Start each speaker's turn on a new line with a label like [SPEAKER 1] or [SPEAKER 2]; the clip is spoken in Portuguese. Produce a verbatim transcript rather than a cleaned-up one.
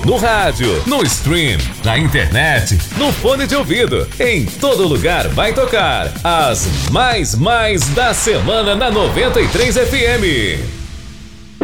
[SPEAKER 1] no rádio, no stream, na internet, no fone de ouvido. Em todo lugar vai tocar as mais mais da semana na noventa e três F M.